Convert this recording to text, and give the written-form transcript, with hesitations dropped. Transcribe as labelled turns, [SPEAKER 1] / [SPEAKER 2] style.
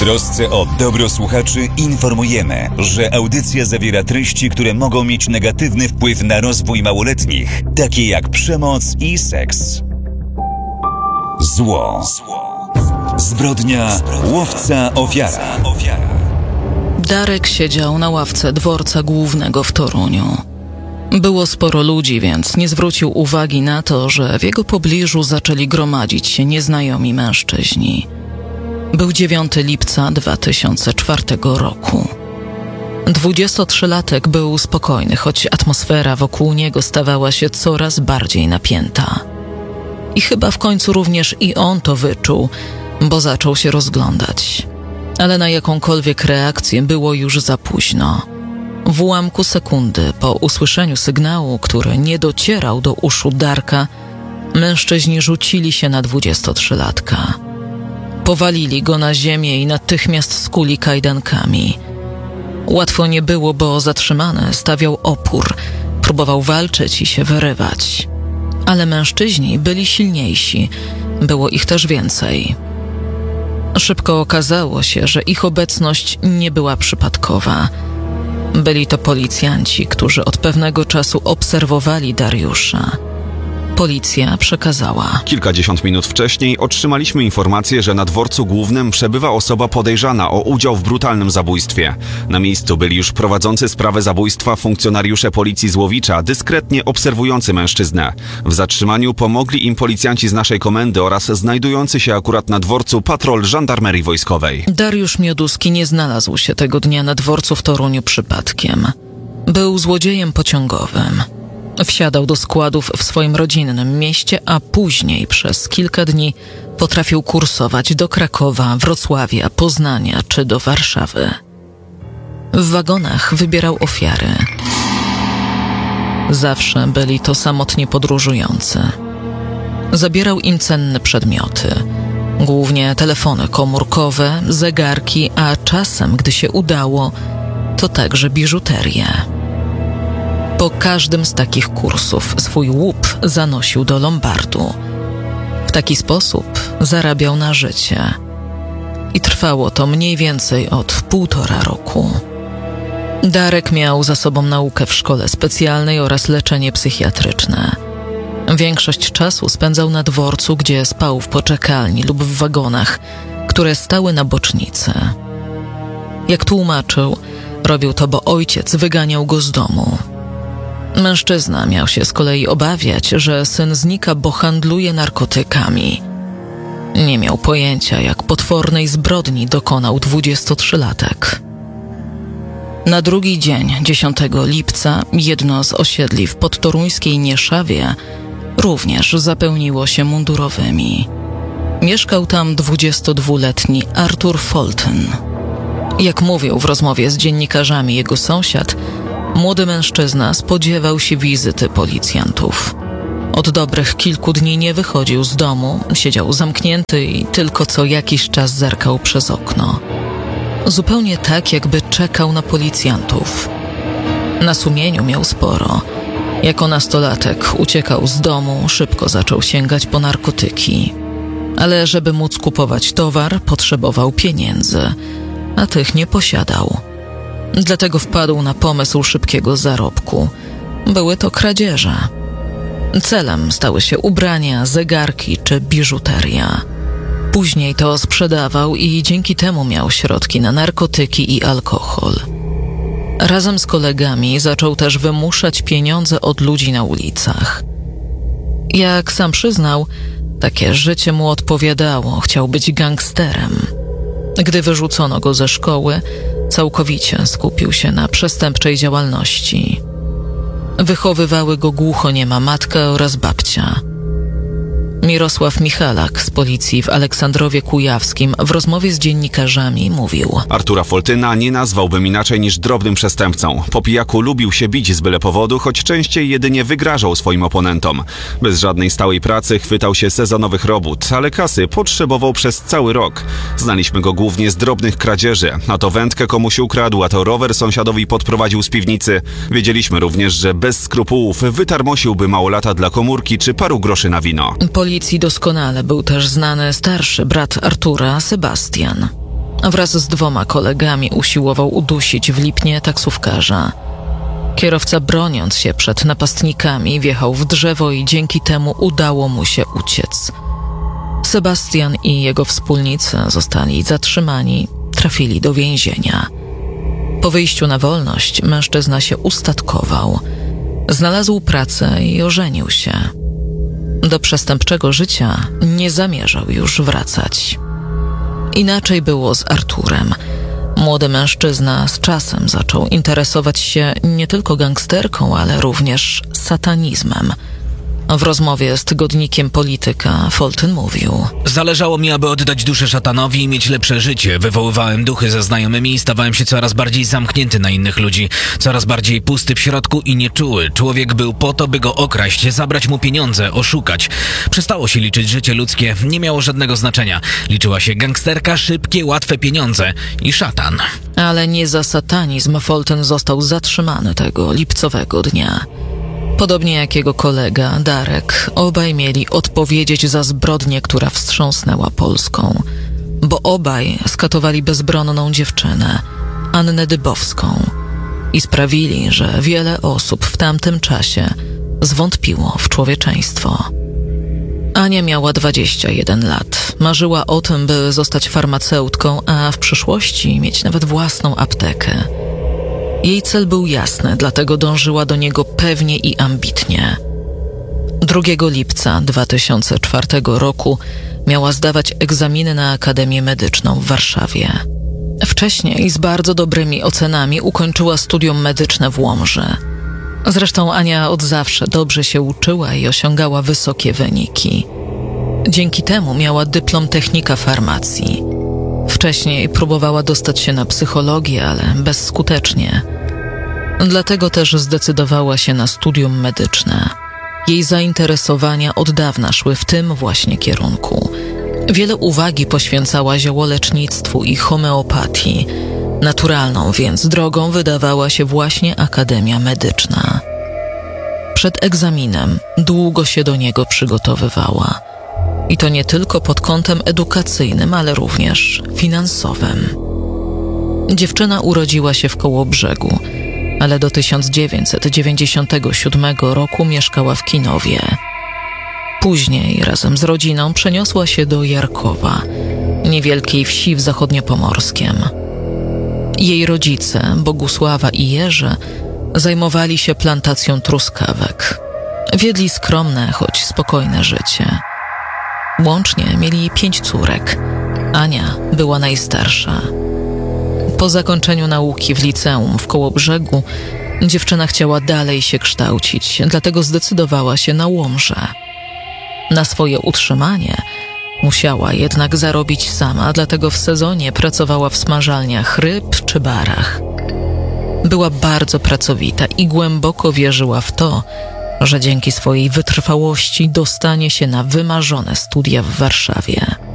[SPEAKER 1] trosce o dobro słuchaczy informujemy, że audycja zawiera treści, które mogą mieć negatywny wpływ na rozwój małoletnich, takie jak przemoc i seks. Zło. Zbrodnia, łowca, ofiara.
[SPEAKER 2] Darek siedział na ławce dworca głównego w Toruniu. Było sporo ludzi, więc nie zwrócił uwagi na to, że w jego pobliżu zaczęli gromadzić się nieznajomi mężczyźni. Był 9 lipca 2004 roku. 23-latek był spokojny, choć atmosfera wokół niego stawała się coraz bardziej napięta. I chyba w końcu również i on to wyczuł, bo zaczął się rozglądać. Ale na jakąkolwiek reakcję było już za późno. W ułamku sekundy po usłyszeniu sygnału, który nie docierał do uszu Darka, mężczyźni rzucili się na 23-latka. Powalili go na ziemię i natychmiast skuli kajdankami. Łatwo nie było, bo zatrzymany stawiał opór, próbował walczyć i się wyrywać. Ale mężczyźni byli silniejsi, było ich też więcej. Szybko okazało się, że ich obecność nie była przypadkowa. Byli to policjanci, którzy od pewnego czasu obserwowali Dariusza. Policja przekazała.
[SPEAKER 3] Kilkadziesiąt minut wcześniej otrzymaliśmy informację, że na dworcu głównym przebywa osoba podejrzana o udział w brutalnym zabójstwie. Na miejscu byli już prowadzący sprawę zabójstwa funkcjonariusze policji z Łowicza, dyskretnie obserwujący mężczyznę. W zatrzymaniu pomogli im policjanci z naszej komendy oraz znajdujący się akurat na dworcu patrol żandarmerii wojskowej.
[SPEAKER 2] Dariusz Mioduski nie znalazł się tego dnia na dworcu w Toruniu przypadkiem. Był złodziejem pociągowym. Wsiadał do składów w swoim rodzinnym mieście, a później przez kilka dni potrafił kursować do Krakowa, Wrocławia, Poznania czy do Warszawy. W wagonach wybierał ofiary. Zawsze byli to samotni podróżujący. Zabierał im cenne przedmioty, głównie telefony komórkowe, zegarki, a czasem, gdy się udało, to także biżuterię. Po każdym z takich kursów swój łup zanosił do lombardu. W taki sposób zarabiał na życie. I trwało to mniej więcej od 1,5 roku. Darek miał za sobą naukę w szkole specjalnej oraz leczenie psychiatryczne. Większość czasu spędzał na dworcu, gdzie spał w poczekalni lub w wagonach, które stały na bocznicy. Jak tłumaczył, robił to, bo ojciec wyganiał go z domu. Mężczyzna miał się z kolei obawiać, że syn znika, bo handluje narkotykami. Nie miał pojęcia, jak potwornej zbrodni dokonał 23-latek. Na drugi dzień, 10 lipca, jedno z osiedli w podtoruńskiej Nieszawie również zapełniło się mundurowymi. Mieszkał tam 22-letni Artur Foltyn. Jak mówił w rozmowie z dziennikarzami jego sąsiad, młody mężczyzna spodziewał się wizyty policjantów. Od dobrych kilku dni nie wychodził z domu, siedział zamknięty i tylko co jakiś czas zerkał przez okno. Zupełnie tak, jakby czekał na policjantów. Na sumieniu miał sporo. Jako nastolatek uciekał z domu, szybko zaczął sięgać po narkotyki. Ale żeby móc kupować towar, potrzebował pieniędzy, a tych nie posiadał. Dlatego wpadł na pomysł szybkiego zarobku. Były to kradzieże. Celem stały się ubrania, zegarki czy biżuteria. Później to sprzedawał i dzięki temu miał środki na narkotyki i alkohol. Razem z kolegami zaczął też wymuszać pieniądze od ludzi na ulicach. Jak sam przyznał, takie życie mu odpowiadało, chciał być gangsterem. Gdy wyrzucono go ze szkoły, całkowicie skupił się na przestępczej działalności. Wychowywały go głuchoniema matka oraz babcia. Mirosław Michalak z policji w Aleksandrowie Kujawskim w rozmowie z dziennikarzami mówił:
[SPEAKER 3] Artura Foltyna nie nazwałbym inaczej niż drobnym przestępcą. Po pijaku lubił się bić z byle powodu, choć częściej jedynie wygrażał swoim oponentom. Bez żadnej stałej pracy chwytał się sezonowych robót, ale kasy potrzebował przez cały rok. Znaliśmy go głównie z drobnych kradzieży. A to wędkę komuś ukradł, a to rower sąsiadowi podprowadził z piwnicy. Wiedzieliśmy również, że bez skrupułów wytarmosiłby małolata dla komórki czy paru groszy na wino.
[SPEAKER 2] Policji doskonale był też znany starszy brat Artura, Sebastian. Wraz z 2 kolegami usiłował udusić w Lipnie taksówkarza. Kierowca, broniąc się przed napastnikami, wjechał w drzewo i dzięki temu udało mu się uciec. Sebastian i jego wspólnicy zostali zatrzymani, trafili do więzienia. Po wyjściu na wolność mężczyzna się ustatkował, znalazł pracę i ożenił się. Do przestępczego życia nie zamierzał już wracać. Inaczej było z Arturem. Młody mężczyzna z czasem zaczął interesować się nie tylko gangsterką, ale również satanizmem. W rozmowie z tygodnikiem Polityka Fulton mówił:
[SPEAKER 4] Zależało mi, aby oddać duszę szatanowi i mieć lepsze życie. Wywoływałem duchy ze znajomymi i stawałem się coraz bardziej zamknięty na innych ludzi, coraz bardziej pusty w środku i nieczuły. Człowiek był po to, by go okraść, zabrać mu pieniądze, oszukać. Przestało się liczyć życie ludzkie, nie miało żadnego znaczenia. Liczyła się gangsterka, szybkie, łatwe pieniądze i szatan.
[SPEAKER 2] Ale nie za satanizm Fulton został zatrzymany tego lipcowego dnia. Podobnie jak jego kolega Darek, obaj mieli odpowiedzieć za zbrodnię, która wstrząsnęła Polską, bo obaj skatowali bezbronną dziewczynę, Annę Dybowską, i sprawili, że wiele osób w tamtym czasie zwątpiło w człowieczeństwo. Ania miała 21 lat, marzyła o tym, by zostać farmaceutką, a w przyszłości mieć nawet własną aptekę. Jej cel był jasny, dlatego dążyła do niego pewnie i ambitnie. 2 lipca 2004 roku miała zdawać egzaminy na Akademię Medyczną w Warszawie. Wcześniej z bardzo dobrymi ocenami ukończyła studium medyczne w Łomży. Zresztą Ania od zawsze dobrze się uczyła i osiągała wysokie wyniki. Dzięki temu miała dyplom technika farmacji. Wcześniej próbowała dostać się na psychologię, ale bezskutecznie. Dlatego też zdecydowała się na studium medyczne. Jej zainteresowania od dawna szły w tym właśnie kierunku. Wiele uwagi poświęcała ziołolecznictwu i homeopatii. Naturalną więc drogą wydawała się właśnie Akademia Medyczna. Przed egzaminem długo się do niego przygotowywała. I to nie tylko pod kątem edukacyjnym, ale również finansowym. Dziewczyna urodziła się w Kołobrzegu, ale do 1997 roku mieszkała w Kinowie. Później razem z rodziną przeniosła się do Jarkowa, niewielkiej wsi w Zachodniopomorskiem. Jej rodzice, Bogusława i Jerzy, zajmowali się plantacją truskawek. Wiedli skromne, choć spokojne życie. Łącznie mieli 5 córek. Ania była najstarsza. Po zakończeniu nauki w liceum w Kołobrzegu dziewczyna chciała dalej się kształcić, dlatego zdecydowała się na Łomżę. Na swoje utrzymanie musiała jednak zarobić sama, dlatego w sezonie pracowała w smażalniach ryb czy barach. Była bardzo pracowita i głęboko wierzyła w to, że dzięki swojej wytrwałości dostanie się na wymarzone studia w Warszawie.